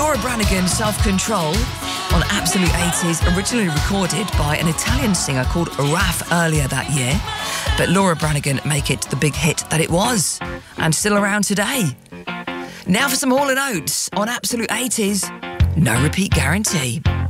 Laura Branigan, Self-Control, on Absolute 80s, originally recorded by an Italian singer called Raf earlier that year. But Laura Branigan make it the big hit that it was, and still around today. Now for some Hall & Oates on Absolute 80s, No Repeat Guarantee.